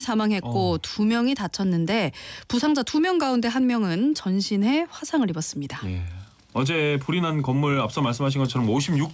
사망했고 2명이 다쳤는데 부상자 2명 가운데 1명은 전신에 화상을 입었습니다. 예. 어제 불이 난 건물 앞서 말씀하신 것처럼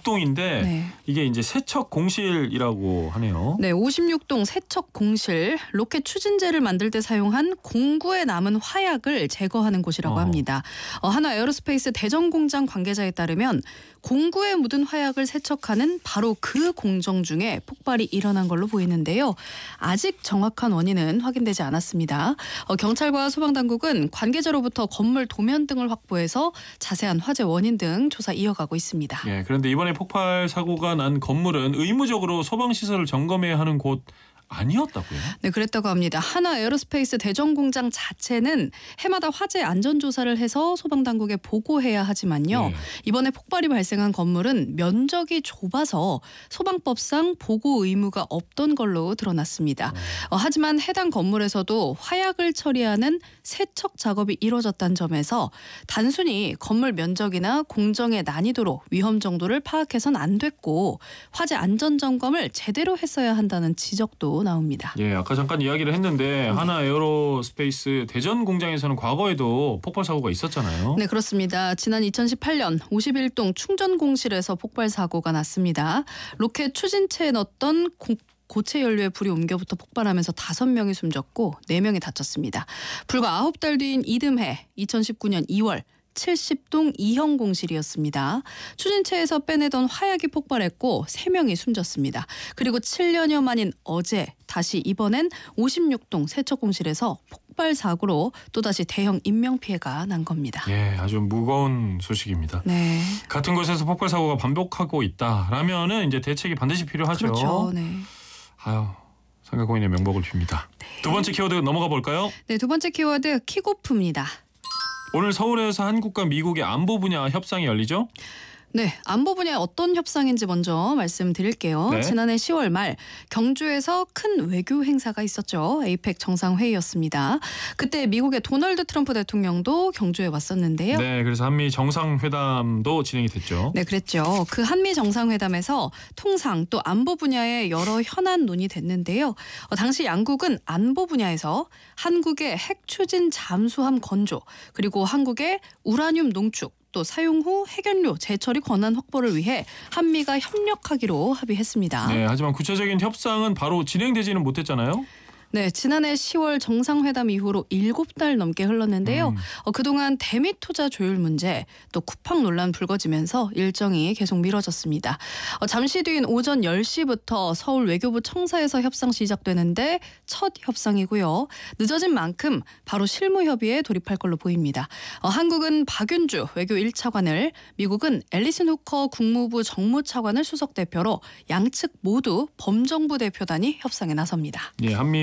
56동인데 이게 이제 세척 공실이라고 하네요. 네, 56동 세척 공실. 로켓 추진제를 만들 때 사용한 공구에 남은 화약을 제거하는 곳이라고 합니다. 한화 에어로스페이스 대전 공장 관계자에 따르면 공구에 묻은 화약을 세척하는 바로 그 공정 중에 폭발이 일어난 걸로 보이는데요. 아직 정확한 원인은 확인되지 않았습니다. 경찰과 소방당국은 관계자로부터 건물 도면 등을 확보해서 자세한 화재 원인 등 조사 이어가고 있습니다. 예, 그런데 이번에 폭발 사고가 난 건물은 의무적으로 소방시설을 점검해야 하는 곳 아니었다고요? 네, 그랬다고 합니다. 한화 에어로스페이스 대전 공장 자체는 해마다 화재 안전 조사를 해서 소방당국에 보고해야 하지만요. 이번에 폭발이 발생한 건물은 면적이 좁아서 소방법상 보고 의무가 없던 걸로 드러났습니다. 하지만 해당 건물에서도 화약을 처리하는 세척 작업이 이루어졌다는 점에서 단순히 건물 면적이나 공정의 난이도로 위험 정도를 파악해서는 안 됐고 화재 안전 점검을 제대로 했어야 한다는 지적도 나옵니다. 예, 아까 잠깐 이야기를 했는데 한화 에어로스페이스 대전 공장에서는 과거에도 폭발 사고가 있었잖아요. 네, 그렇습니다. 지난 2018년 51동 충전 공실에서 폭발 사고가 났습니다. 로켓 추진체에 넣었던 고체 연료에 불이 옮겨부터 폭발하면서 5명이 숨졌고 4명이 다쳤습니다. 불과 9달 뒤인 이듬해 2019년 2월 70동 2형 공실이었습니다. 추진체에서 빼내던 화약이 폭발했고 3명이 숨졌습니다. 그리고 7년여 만인 어제 다시 이번엔 56동 세척공실에서 폭발 사고로 또다시 대형 인명피해가 난 겁니다. 예, 아주 무거운 소식입니다. 네. 같은 곳에서 폭발 사고가 반복하고 있다라면은 이제 대책이 반드시 필요하죠. 그렇죠. 네. 아유, 상가고인의 명복을 빕니다. 네. 두 번째 키워드 넘어가 볼까요? 네, 두 번째 키워드 킥오프입니다. 오늘 서울에서 한국과 미국의 안보 분야 협상이 열리죠? 네, 안보 분야의 어떤 협상인지 먼저 말씀드릴게요. 네. 지난해 10월 말 경주에서 큰 외교 행사가 있었죠. 에이펙 정상회의였습니다. 그때 미국의 도널드 트럼프 대통령도 경주에 왔었는데요. 네, 그래서 한미 정상회담도 진행이 됐죠. 네, 그랬죠. 그 한미 정상회담에서 통상 또 안보 분야의 여러 현안 논의됐는데요. 당시 양국은 안보 분야에서 한국의 핵 추진 잠수함 건조 그리고 한국의 우라늄 농축 또 사용 후 핵연료 재처리 권한 확보를 위해 한미가 협력하기로 합의했습니다. 네, 하지만 구체적인 협상은 바로 진행되지는 못했잖아요. 네, 지난해 10월 정상회담 이후로 7달 넘게 흘렀는데요. 그동안 대미 투자 조율 문제 또 쿠팡 논란 불거지면서 일정이 계속 미뤄졌습니다. 잠시 뒤인 오전 10시부터 서울 외교부 청사에서 협상 시작되는데 첫 협상이고요. 늦어진 만큼 바로 실무 협의에 돌입할 걸로 보입니다. 한국은 박윤주 외교 1차관을, 미국은 앨리슨 후커 국무부 정무차관을 수석 대표로 양측 모두 범정부 대표단이 협상에 나섭니다. 예, 한미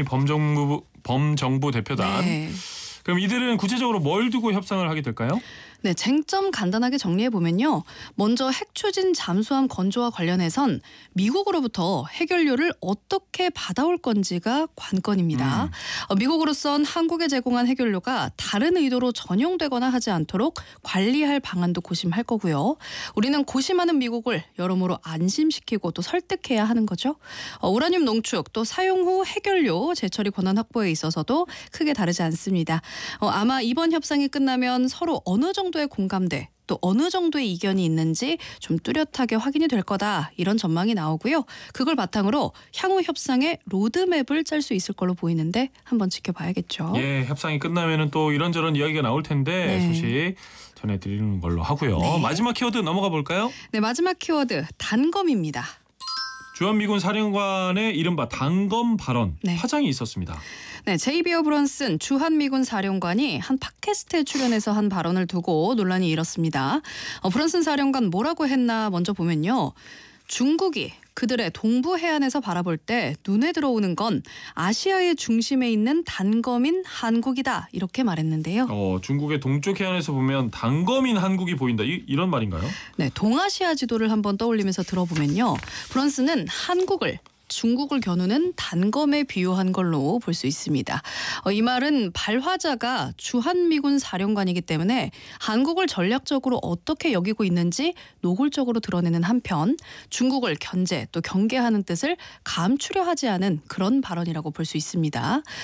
범정부 대표단. 네. 그럼 이들은 구체적으로 뭘 두고 협상을 하게 될까요? 네, 쟁점 간단하게 정리해보면요. 먼저 핵 추진 잠수함 건조와 관련해선 미국으로부터 핵연료를 어떻게 받아올 건지가 관건입니다. 미국으로선 한국에 제공한 핵연료가 다른 의도로 전용되거나 하지 않도록 관리할 방안도 고심할 거고요. 우리는 고심하는 미국을 여러모로 안심시키고 또 설득해야 하는 거죠. 우라늄 농축 또 사용 후 핵연료 재처리 권한 확보에 있어서도 크게 다르지 않습니다. 아마 이번 협상이 끝나면 서로 어느 정도의 공감대 또 어느 정도의 이견이 있는지 좀 뚜렷하게 확인이 될 거다 이런 전망이 나오고요. 그걸 바탕으로 향후 협상의 로드맵을 짤 수 있을 걸로 보이는데 한번 지켜봐야겠죠. 예, 협상이 끝나면은 또 이런저런 이야기가 나올 텐데 네. 소식 전해드리는 걸로 하고요. 네. 마지막 키워드 넘어가 볼까요? 네, 마지막 키워드 단검입니다. 주한미군 사령관의 이른바 단검 발언 네. 파장이 있었습니다. 네, 제이비어 브런슨 주한미군 사령관이 한 팟캐스트에 출연해서 한 발언을 두고 논란이 일었습니다. 브런슨 사령관 뭐라고 했나 먼저 보면요. 중국이 그들의 동부 해안에서 바라볼 때 눈에 들어오는 건 아시아의 중심에 있는 단검인 한국이다 이렇게 말했는데요. 중국의 동쪽 해안에서 보면 단검인 한국이 보인다 이런 말인가요? 네, 동아시아 지도를 한번 떠올리면서 들어보면요. 브런슨은 한국을 중국을 겨누는 단검에 비유한 걸로 볼 수 있습니다. 이 말은 발화자가 주한미군 사령관이기 때문에 한국을 전략적으로 어떻게 여기고 있는지 노골적으로 드러내는 한편 중국을 견제 또 경계하는 뜻을 감추려 하지 않은 그런 발언이라고 볼 수 있습니다.